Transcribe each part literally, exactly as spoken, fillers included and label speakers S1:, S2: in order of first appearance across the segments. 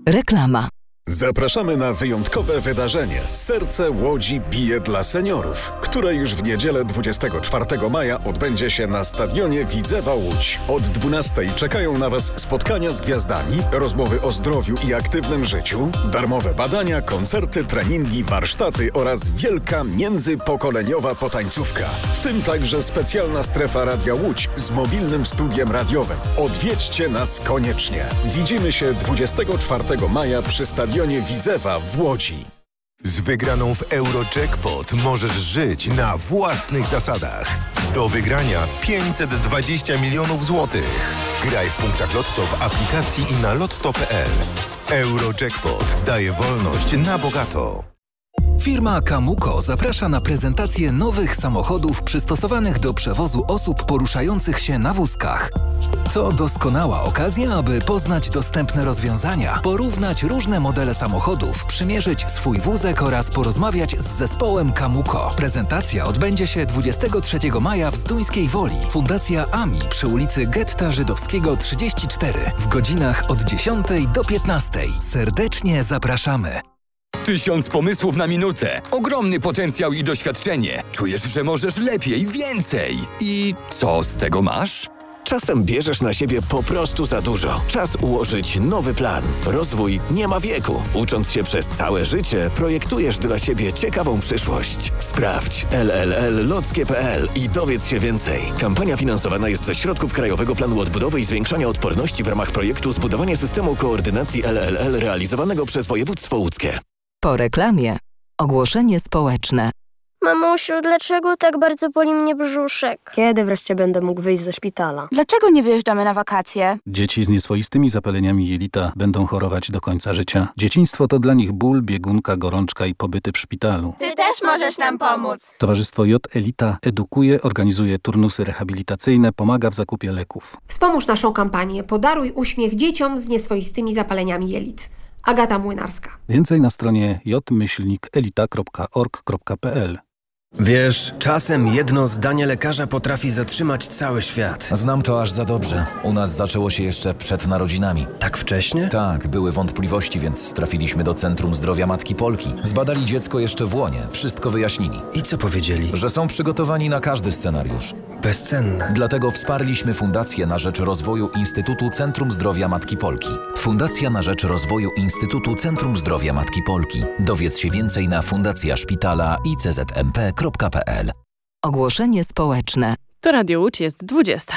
S1: Reklama.
S2: Zapraszamy na wyjątkowe wydarzenie Serce Łodzi bije dla seniorów, które już w niedzielę dwudziestego czwartego maja odbędzie się na stadionie Widzewa Łódź. Od dwunastej czekają na Was spotkania z gwiazdami, rozmowy o zdrowiu i aktywnym życiu, darmowe badania, koncerty, treningi, warsztaty oraz wielka międzypokoleniowa potańcówka. W tym także specjalna strefa Radia Łódź z mobilnym studiem radiowym. Odwiedźcie nas koniecznie. Widzimy się dwudziestego czwartego maja przy stadionie Widzewa w Łodzi.
S3: Z wygraną w Eurojackpot możesz żyć na własnych zasadach. Do wygrania pięćset dwadzieścia milionów złotych. Graj w punktach Lotto w aplikacji i na lotto kropka p l. Eurojackpot daje wolność na bogato.
S4: Firma Kamuko zaprasza na prezentację nowych samochodów przystosowanych do przewozu osób poruszających się na wózkach. To doskonała okazja, aby poznać dostępne rozwiązania, porównać różne modele samochodów, przymierzyć swój wózek oraz porozmawiać z zespołem Kamuko. Prezentacja odbędzie się dwudziestego trzeciego maja w Zduńskiej Woli. Fundacja A M I przy ulicy Getta Żydowskiego trzydzieści cztery w godzinach od dziesiątej do piętnastej. Serdecznie zapraszamy.
S5: Tysiąc pomysłów na minutę. Ogromny potencjał i doświadczenie. Czujesz, że możesz lepiej, więcej. I co z tego masz?
S6: Czasem bierzesz na siebie po prostu za dużo. Czas ułożyć nowy plan. Rozwój nie ma wieku. Ucząc się przez całe życie, projektujesz dla siebie ciekawą przyszłość. Sprawdź l l l lockie kropka p l i dowiedz się więcej. Kampania finansowana jest ze środków Krajowego Planu Odbudowy i Zwiększania Odporności w ramach projektu Zbudowanie systemu koordynacji L L L realizowanego przez województwo łódzkie.
S1: Po reklamie ogłoszenie społeczne.
S7: Mamusiu, dlaczego tak bardzo boli mnie brzuszek?
S8: Kiedy wreszcie będę mógł wyjść ze szpitala?
S9: Dlaczego nie wyjeżdżamy na wakacje?
S10: Dzieci z nieswoistymi zapaleniami jelita będą chorować do końca życia. Dzieciństwo to dla nich ból, biegunka, gorączka i pobyty w szpitalu.
S9: Ty też możesz nam pomóc!
S10: Towarzystwo J Elita edukuje, organizuje turnusy rehabilitacyjne, pomaga w zakupie leków.
S11: Wspomóż naszą kampanię. Podaruj uśmiech dzieciom z nieswoistymi zapaleniami jelit. Agata Młynarska.
S10: Więcej na stronie j myślnik elita kropka org kropka p l.
S12: Wiesz, czasem jedno zdanie lekarza potrafi zatrzymać cały świat.
S13: Znam to aż za dobrze. U nas zaczęło się jeszcze przed narodzinami.
S12: Tak wcześnie?
S13: Tak, były wątpliwości, więc trafiliśmy do Centrum Zdrowia Matki Polki. Zbadali dziecko jeszcze w łonie, wszystko wyjaśnili.
S12: I co powiedzieli?
S13: Że są przygotowani na każdy scenariusz.
S12: Bezcenne.
S13: Dlatego wsparliśmy Fundację na rzecz rozwoju Instytutu Centrum Zdrowia Matki Polki. Fundacja na rzecz rozwoju Instytutu Centrum Zdrowia Matki Polki. Dowiedz się więcej na fundacja szpitala i c z m p kropka p l.
S1: Ogłoszenie społeczne.
S14: To Radio Łódź jest dwudziesta.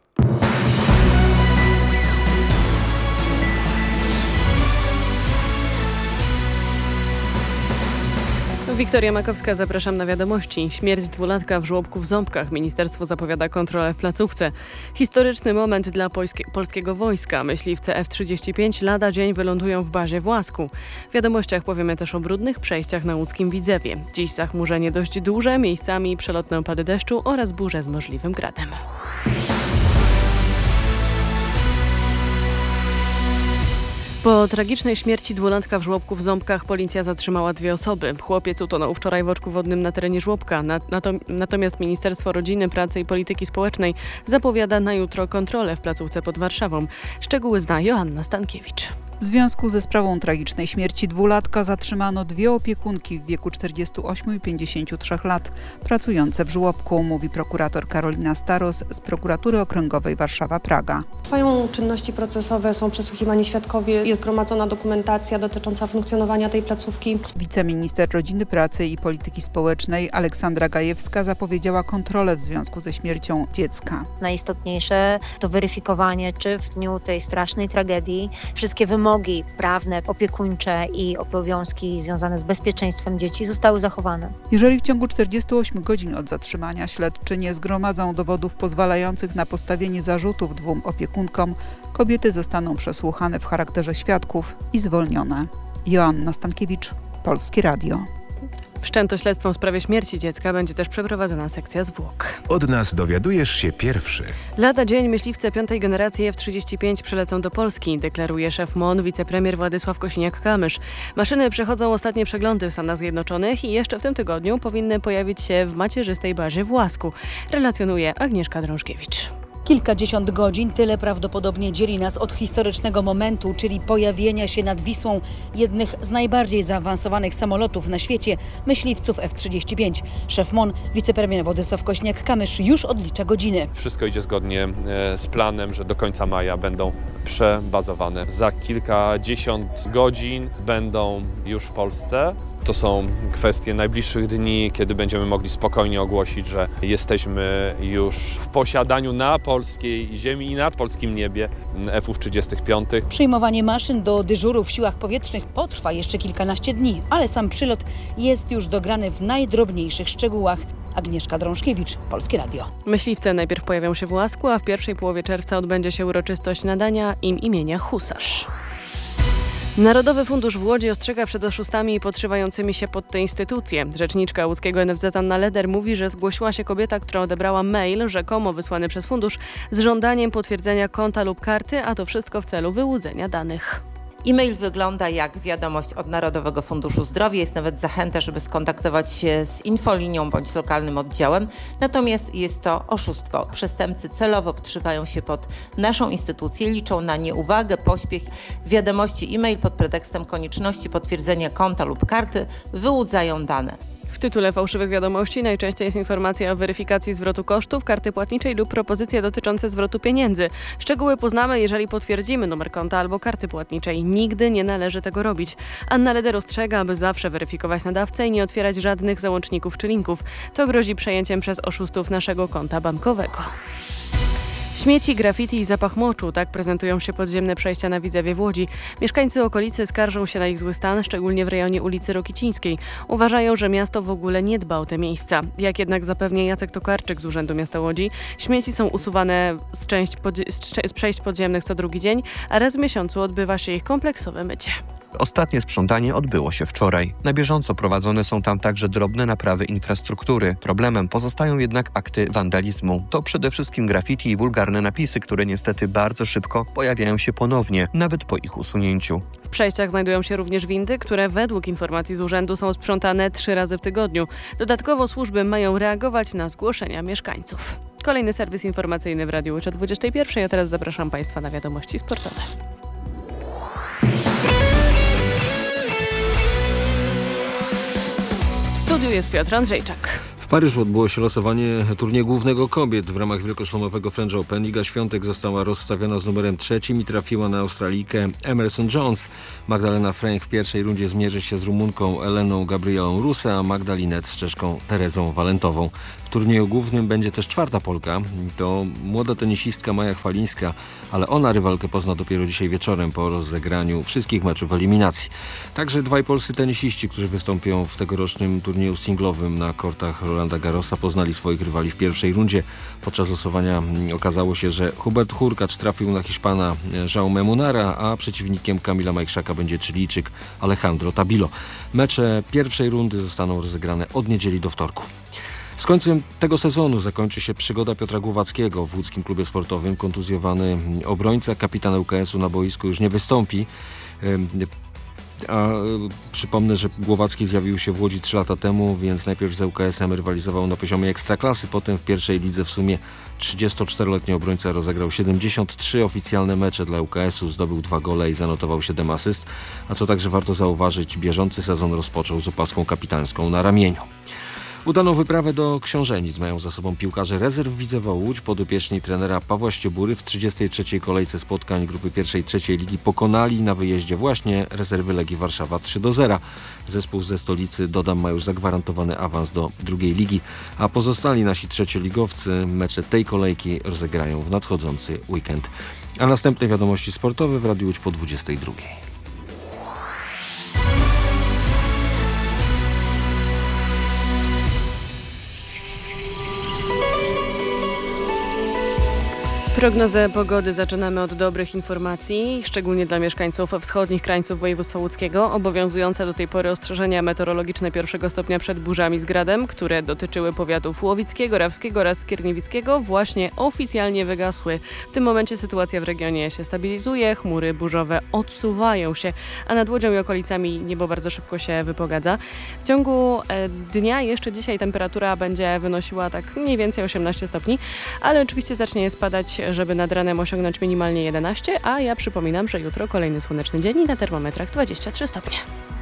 S14: Wiktoria Makowska, zapraszam na wiadomości. Śmierć dwulatka w żłobku w Ząbkach. Ministerstwo zapowiada kontrolę w placówce. Historyczny moment dla polskie, polskiego wojska. Myśliwce F trzydzieści pięć lada dzień wylądują w bazie w Łasku. W wiadomościach powiemy też o brudnych przejściach na łódzkim Widzewie. Dziś zachmurzenie dość duże, miejscami przelotne opady deszczu oraz burze z możliwym gradem. Po tragicznej śmierci dwulatka w żłobku w Ząbkach policja zatrzymała dwie osoby. Chłopiec utonął wczoraj w oczku wodnym na terenie żłobka. Natomiast Ministerstwo Rodziny, Pracy i Polityki Społecznej zapowiada na jutro kontrolę w placówce pod Warszawą. Szczegóły zna Joanna Stankiewicz.
S15: W związku ze sprawą tragicznej śmierci dwulatka zatrzymano dwie opiekunki w wieku czterdziestu ośmiu i pięćdziesięciu trzech lat, pracujące w żłobku, mówi prokurator Karolina Staros z Prokuratury Okręgowej Warszawa-Praga.
S16: Trwają czynności procesowe, są przesłuchiwani świadkowie, jest gromadzona dokumentacja dotycząca funkcjonowania tej placówki.
S15: Wiceminister Rodziny, Pracy i Polityki Społecznej Aleksandra Gajewska zapowiedziała kontrolę w związku ze śmiercią dziecka.
S17: Najistotniejsze to weryfikowanie, czy w dniu tej strasznej tragedii wszystkie wymogi prawne, opiekuńcze i obowiązki związane z bezpieczeństwem dzieci zostały zachowane.
S15: Jeżeli w ciągu czterdziestu ośmiu godzin od zatrzymania śledczy nie zgromadzą dowodów pozwalających na postawienie zarzutów dwóm opiekunkom, kobiety zostaną przesłuchane w charakterze świadków i zwolnione. Joanna Stankiewicz, Polskie Radio.
S14: Wszczęto śledztwo w sprawie śmierci dziecka. Będzie też przeprowadzona sekcja zwłok.
S3: Od nas dowiadujesz się pierwszy.
S14: Lada dzień myśliwce piątej generacji F trzydzieści pięć przylecą do Polski, deklaruje szef M O N, wicepremier Władysław Kosiniak-Kamysz. Maszyny przechodzą ostatnie przeglądy w Stanach Zjednoczonych i jeszcze w tym tygodniu powinny pojawić się w macierzystej bazie w Łasku, relacjonuje Agnieszka Drążkiewicz.
S18: Kilkadziesiąt godzin, tyle prawdopodobnie dzieli nas od historycznego momentu, czyli pojawienia się nad Wisłą jednych z najbardziej zaawansowanych samolotów na świecie, myśliwców F trzydzieści pięć. Szef M O N, wicepremier Władysław Kośniak-Kamysz już odlicza godziny.
S19: Wszystko idzie zgodnie z planem, że do końca maja będą przebazowane. Za kilkadziesiąt godzin będą już w Polsce. To są kwestie najbliższych dni, kiedy będziemy mogli spokojnie ogłosić, że jesteśmy już w posiadaniu na polskiej ziemi i nad polskim niebie F trzydzieści pięć.
S18: Przyjmowanie maszyn do dyżuru w siłach powietrznych potrwa jeszcze kilkanaście dni, ale sam przylot jest już dograny w najdrobniejszych szczegółach. Agnieszka Drążkiewicz, Polskie Radio.
S14: Myśliwce najpierw pojawią się w Łasku, a w pierwszej połowie czerwca odbędzie się uroczystość nadania im imienia Husarz. Narodowy Fundusz w Łodzi ostrzega przed oszustami podszywającymi się pod te instytucje. Rzeczniczka łódzkiego N F Z Anna Leder mówi, że zgłosiła się kobieta, która odebrała mail rzekomo wysłany przez fundusz z żądaniem potwierdzenia konta lub karty, a to wszystko w celu wyłudzenia danych.
S20: E-mail wygląda jak wiadomość od Narodowego Funduszu Zdrowia. Jest nawet zachęta, żeby skontaktować się z infolinią bądź lokalnym oddziałem. Natomiast jest to oszustwo. Przestępcy celowo podszywają się pod naszą instytucję, liczą na nieuwagę, pośpiech. Wiadomości e-mail pod pretekstem konieczności potwierdzenia konta lub karty wyłudzają dane.
S14: W tytule fałszywych wiadomości najczęściej jest informacja o weryfikacji zwrotu kosztów, karty płatniczej lub propozycje dotyczące zwrotu pieniędzy. Szczegóły poznamy, jeżeli potwierdzimy numer konta albo karty płatniczej. Nigdy nie należy tego robić. Anna Leder ostrzega, aby zawsze weryfikować nadawcę i nie otwierać żadnych załączników czy linków. To grozi przejęciem przez oszustów naszego konta bankowego. Śmieci, graffiti i zapach moczu. Tak prezentują się podziemne przejścia na Widzewie w Łodzi. Mieszkańcy okolicy skarżą się na ich zły stan, szczególnie w rejonie ulicy Rokicińskiej. Uważają, że miasto w ogóle nie dba o te miejsca. Jak jednak zapewnia Jacek Tokarczyk z Urzędu Miasta Łodzi, śmieci są usuwane z, część podzi- z przejść podziemnych co drugi dzień, a raz w miesiącu odbywa się ich kompleksowe mycie.
S21: Ostatnie sprzątanie odbyło się wczoraj. Na bieżąco prowadzone są tam także drobne naprawy infrastruktury. Problemem pozostają jednak akty wandalizmu. To przede wszystkim graffiti i wulgarne napisy, które niestety bardzo szybko pojawiają się ponownie, nawet po ich usunięciu.
S14: W przejściach znajdują się również windy, które według informacji z urzędu są sprzątane trzy razy w tygodniu. Dodatkowo służby mają reagować na zgłoszenia mieszkańców. Kolejny serwis informacyjny w Radiu Łódź o dwudziestej pierwszej, a teraz zapraszam Państwa na wiadomości sportowe. W studiu jest Piotr Andrzejczak.
S22: W Paryżu odbyło się losowanie turnieju głównego kobiet w ramach wielkoszlemowego French Open. Iga Świątek została rozstawiona z numerem trzecim i trafiła na Australijkę Emerson Jones. Magdalena Fręch w pierwszej rundzie zmierzy się z Rumunką Eleną Gabrielą Russe, a Magdalinet z Czeszką Terezą Walentową. W turnieju głównym będzie też czwarta Polka. To młoda tenisistka Maja Chwalińska, ale ona rywalkę pozna dopiero dzisiaj wieczorem po rozegraniu wszystkich meczów eliminacji. Także dwaj polscy tenisiści, którzy wystąpią w tegorocznym turnieju singlowym na kortach Rolanda Garrosa, poznali swoich rywali w pierwszej rundzie. Podczas losowania okazało się, że Hubert Hurkacz trafił na Hiszpana Jaume Munara, a przeciwnikiem Kamila Majchrzaka będzie Chilijczyk Alejandro Tabilo. Mecze pierwszej rundy zostaną rozegrane od niedzieli do wtorku. Z końcem tego sezonu zakończy się przygoda Piotra Głowackiego w łódzkim klubie sportowym. Kontuzjowany obrońca, kapitan U K S u na boisku już nie wystąpi. A przypomnę, że Głowacki zjawił się w Łodzi trzy lata temu, więc najpierw z U K S em rywalizował na poziomie ekstraklasy, potem w pierwszej lidze w sumie trzydziestoczteroletni obrońca rozegrał siedemdziesiąt trzy oficjalne mecze dla U K S u, zdobył dwa gole i zanotował siedem asyst, a co także warto zauważyć, bieżący sezon rozpoczął z opaską kapitańską na ramieniu. Udaną wyprawę do Książenic mają za sobą piłkarze rezerw Widzewa Łódź. Podopieczni trenera Pawła Ściebury w trzydziestej trzeciej kolejce spotkań grupy pierwszej i trzeciej ligi pokonali na wyjeździe właśnie rezerwy Legii Warszawa trzy do zera. Zespół ze stolicy, dodam, ma już zagwarantowany awans do drugiej ligi, a pozostali nasi trzecioligowcy mecze tej kolejki rozegrają w nadchodzący weekend. A następne wiadomości sportowe w Radiu Łódź po dwudziestej drugiej.
S14: Prognozę pogody zaczynamy od dobrych informacji, szczególnie dla mieszkańców wschodnich krańców województwa łódzkiego. Obowiązujące do tej pory ostrzeżenia meteorologiczne pierwszego stopnia przed burzami z gradem, które dotyczyły powiatów łowickiego, rawskiego oraz skierniewickiego, właśnie oficjalnie wygasły. W tym momencie sytuacja w regionie się stabilizuje, chmury burzowe odsuwają się, a nad Łodzią i okolicami niebo bardzo szybko się wypogadza. W ciągu dnia jeszcze dzisiaj temperatura będzie wynosiła tak mniej więcej osiemnaście stopni, ale oczywiście zacznie spadać, żeby nad ranem osiągnąć minimalnie jedenaście, a ja przypominam, że jutro kolejny słoneczny dzień i na termometrach dwadzieścia trzy stopnie.